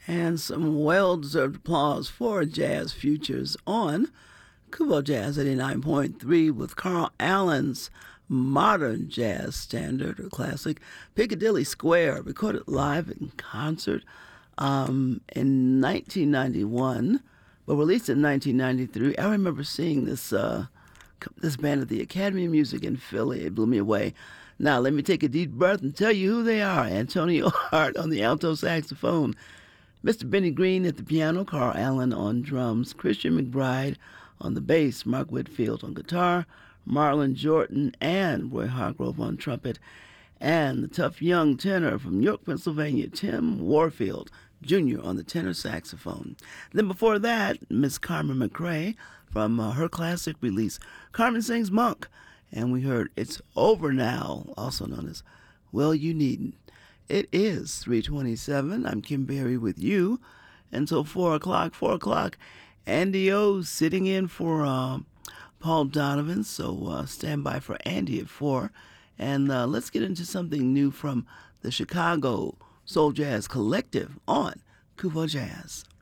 And some well-deserved applause for Jazz Futures on Kubo Jazz 89.3 with Carl Allen's modern jazz standard or classic, Piccadilly Square, recorded live in concert in 1991, but released in 1993. I remember seeing this band at the Academy of Music in Philly. It blew me away. Now, let me take a deep breath and tell you who they are. Antonio Hart on the alto saxophone, Mr. Benny Green at the piano, Carl Allen on drums, Christian McBride on the bass, Mark Whitfield on guitar, Marlon Jordan and Roy Hargrove on trumpet, and the tough young tenor from York, Pennsylvania, Tim Warfield Jr. on the tenor saxophone. Then before that, Miss Carmen McRae from her classic release, Carmen Sings Monk, and we heard It's Over Now, also known as Well You Needn't. It is 3:27. I'm Kim Berry with you until 4 o'clock. 4 o'clock, Andy O sitting in for Paul Donovan, so stand by for Andy at 4. And let's get into something new from the Chicago Soul Jazz Collective on Kubo Jazz.